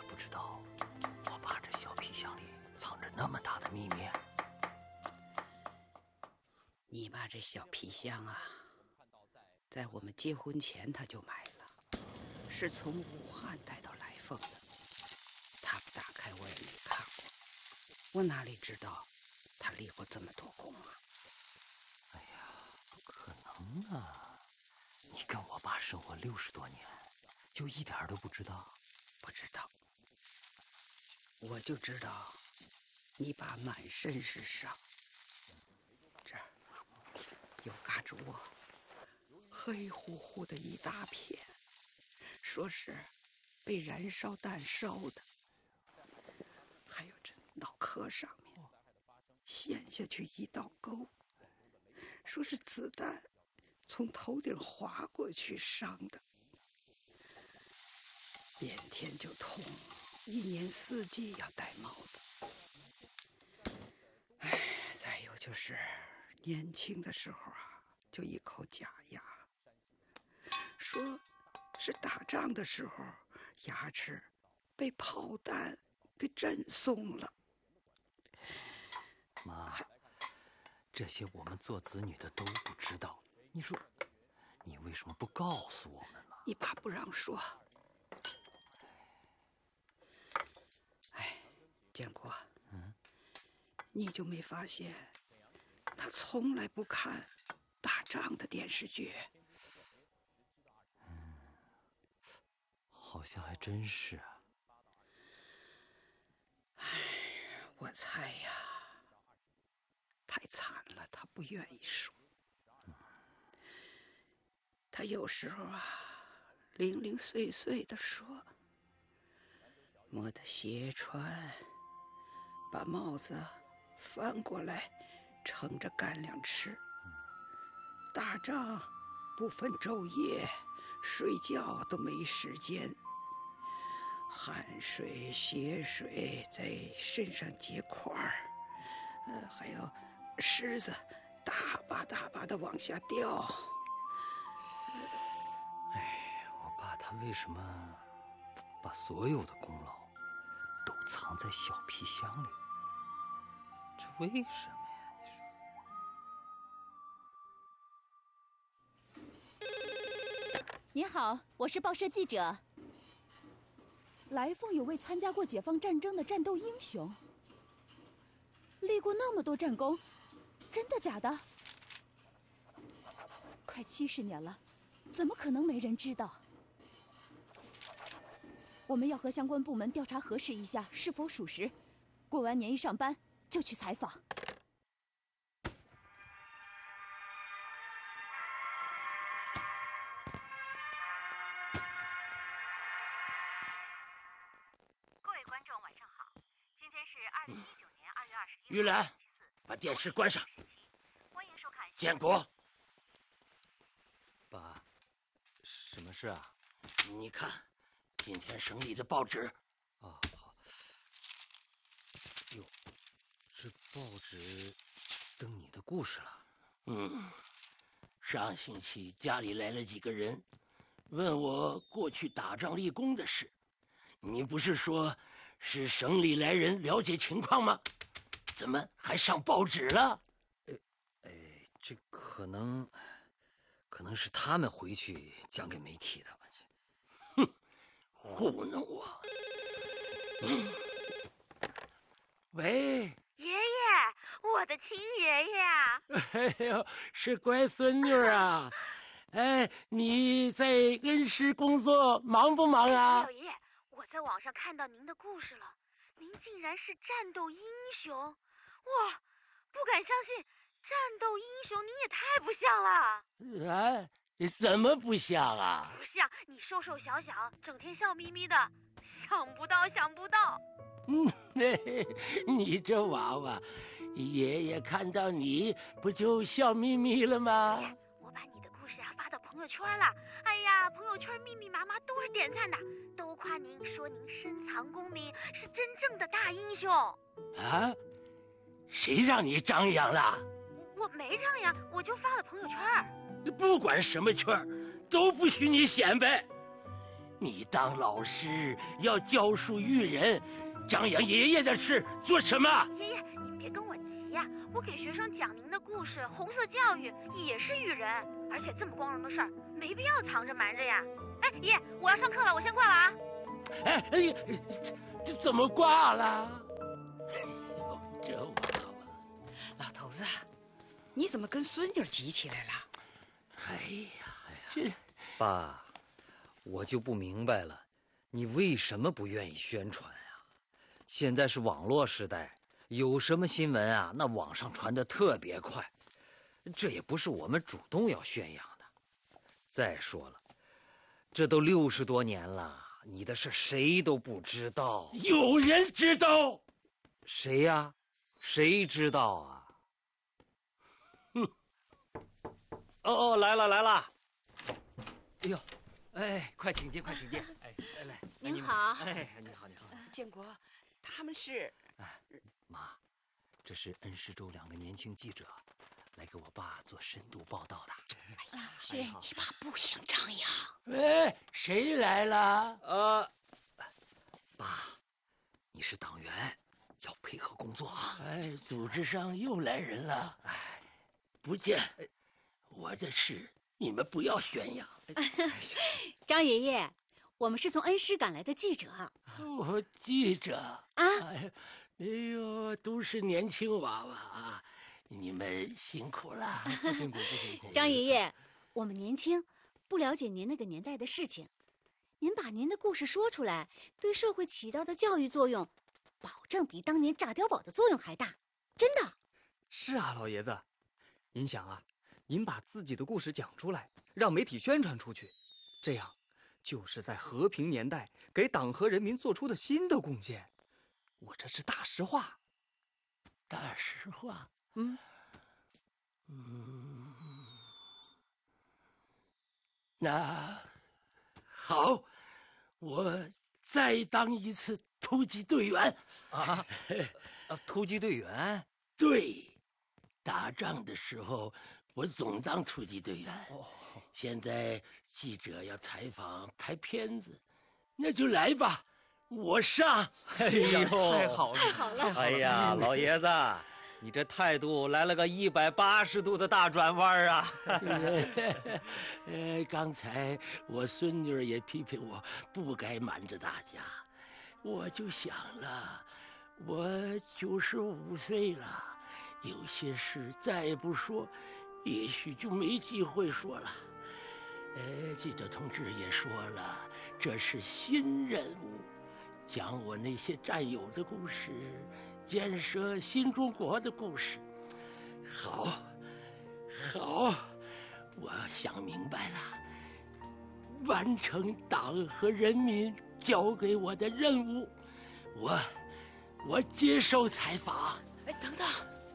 不知道我爸这小皮箱里藏着那么大的秘密。 你爸这小皮箱啊，在我们结婚前他就买了，是从武汉带到来凤的。他不打开我也没看过，我哪里知道他立过这么多功啊？ 哎呀，不可能啊！你跟我爸生活60多年，就一点都不知道？ 不知道，我就知道你爸满身是伤，这儿有嘎吱窝，黑乎乎的一大片，说是被燃烧弹烧的。还有这脑壳上面陷下去一道沟，说是子弹从头顶划过去伤的。连天就痛，一年四季要戴帽子。哎，再有就是年轻的时候啊，就一口假牙，说是打仗的时候牙齿被炮弹给震松了。 妈，这些我们做子女的都不知道，你说你为什么不告诉我们呢？ 你爸不让说。哎，建国，你就没发现他从来不看打仗的电视剧？ 好像还真是啊。 哎，我猜呀，太惨了，他不愿意说。他有时候啊，零零碎碎的说，摸着鞋穿，把帽子翻过来盛着干粮吃。打仗不分昼夜，睡觉都没时间，汗水血水在身上结块儿，还有虱子大把大把的往下掉。 我爸他为什么把所有的功劳都藏在小皮箱里？这为什么呀？ 您好，我是报社记者。来凤有位参加过解放战争的战斗英雄，立过那么多战功，真的假的？快70年了，怎么可能没人知道？我们要和相关部门调查核实一下是否属实，过完年一上班就去采访。 各位观众晚上好，今天是2019年2月21日。 玉兰，把电视关上。 欢迎收看。 建国， 爸，什么事啊？ 你看，今天省里的报纸。 好。哟，这报纸登你的故事了。 上星期家里来了几个人，问我过去打仗立功的事。你不是说是省里来人了解情况吗？怎么还上报纸了？ 这可能是他们回去讲给媒体的。 糊弄我！喂， 爷爷，我的亲爷爷啊！ 哎呦，是乖孙女啊！哎，你在恩施工作忙不忙啊？ 老爷爷，我在网上看到您的故事了，您竟然是战斗英雄！哇，不敢相信，战斗英雄您也太不像了！ 啊，怎么不像啊？ 不像，你瘦瘦小小，整天笑眯眯的，想不到。 你这娃娃，爷爷看到你不就笑眯眯了吗？ 我把你的故事发到朋友圈了，哎呀，朋友圈密密麻麻都是点赞的，都夸您，说您深藏功名，是真正的大英雄。 啊？谁让你张扬了？ 我没张扬，我就发了朋友圈。 不管什么圈，都不许你显摆。 你当老师要教书育人，张扬爷爷的事做什么？ 爷爷，你别跟我急呀，我给学生讲您的故事，红色教育也是育人，而且这么光荣的事儿，没必要藏着瞒着呀。哎，爷爷，我要上课了，我先挂了啊。 哎，这怎么挂了？哎呦，这娃娃， 老头子，你怎么跟孙女急起来了？ 哎呀，这爸，我就不明白了，你为什么不愿意宣传啊？现在是网络时代，有什么新闻啊，那网上传得特别快，这也不是我们主动要宣扬的。再说了，这都60多年了，你的事谁都不知道。 有人知道？ 谁呀？谁知道啊？哦，来了！哎呦，哎，快请进，快请进！哎，来， 您好。 哎，你好。 建国，他们是…… 妈，这是恩施州2个年轻记者，来给我爸做深度报道的。 哎呀，你爸不想张扬。 喂，谁来了？ 爸，你是党员，要配合工作啊。 哎，组织上又来人了。哎，不见。我的事你们不要宣扬。 张爷爷，我们是从恩施赶来的记者。 我记者啊， 哎呦，都是年轻娃娃啊，你们辛苦了。 不辛苦。 张爷爷，我们年轻，不了解您那个年代的事情，您把您的故事说出来，对社会起到的教育作用，保证比当年炸碉堡的作用还大，真的。 是啊，老爷子，您想啊，您把自己的故事讲出来，让媒体宣传出去，这样就是在和平年代给党和人民做出的新的贡献。我这是大实话。 大实话。那好，我再当一次突击队员。 突击队员？ 对，打仗的时候我总当突击队员。现在记者要采访拍片子，那就来吧，我上。 哎呦， 太好了！ 哎呀，老爷子，你这态度来了个180度的大转弯啊！ 刚才我孙女也批评我不该瞒着大家，我就想了，我95岁了，有些事再不说，也许就没机会说了。记者同志也说了，这是新任务，讲我那些战友的故事，建设新中国的故事。好，我想明白了，完成党和人民交给我的任务，我接受采访。 哎，等等，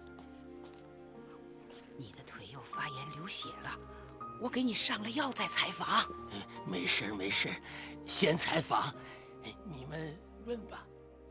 你的腿又发炎流血了，我给你上了药再采访。 没事，先采访，你们问吧。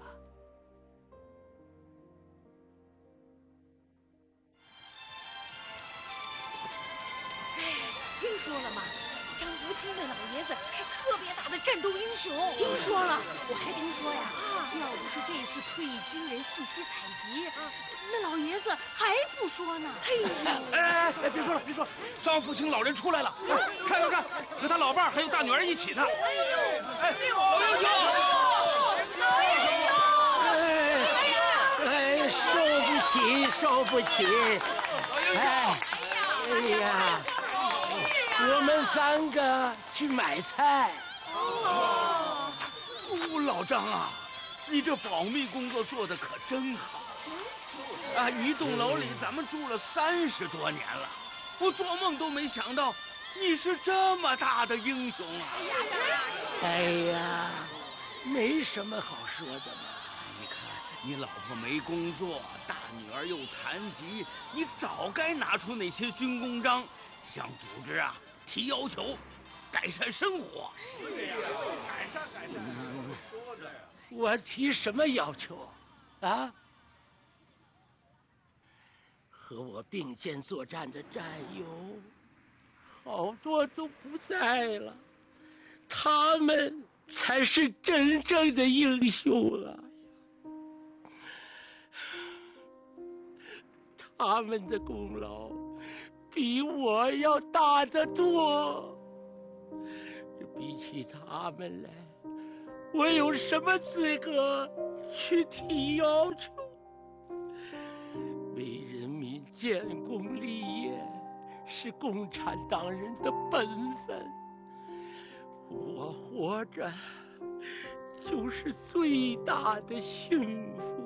听说了吗？张福清那老爷子是特别大的战斗英雄。 听说了，我还听说呀，要不是这次退役军人信息采集，那老爷子还不说呢。 哎，别说了，张福清老人出来了，看，和他老伴还有大女儿一起呢。老英雄， 受不起！哎呀，我们3个去买菜。 老张啊，你这保密工作做得可真好啊！一栋楼里咱们住了30多年了，我做梦都没想到你是这么大的英雄啊！是啊。哎呀，没什么好说的嘛。 你看，你老婆没工作，大女儿又残疾，你早该拿出那些军功章，向组织啊提要求，改善生活。是呀，改善。 我提什么要求啊？和我并肩作战的战友，好多都不在了， 他们才是真正的英雄啊！他们的功劳比我要大得多。比起他们来，我有什么资格去提要求？为人民建功立业是共产党人的本分。我活着就是最大的幸福。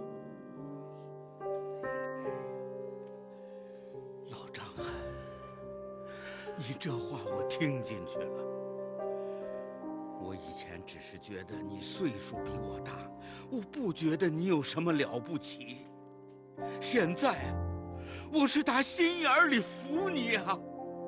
老张啊，你这话我听进去了。我以前只是觉得你岁数比我大，我不觉得你有什么了不起。现在我是打心眼里服你啊。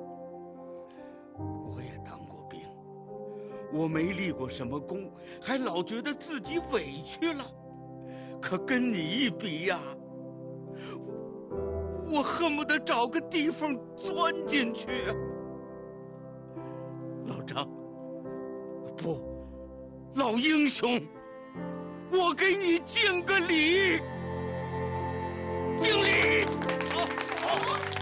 我也当过兵，我没立过什么功，还老觉得自己委屈了。可跟你一比呀，我恨不得找个地缝钻进去啊。老张，不，老英雄，我给你敬个礼，敬礼！好。